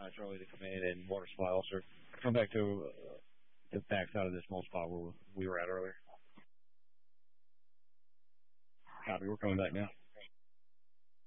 Charlie to come in and water supply officer. Come back to the backside of this small spot where we were at earlier. Copy, we're coming back now.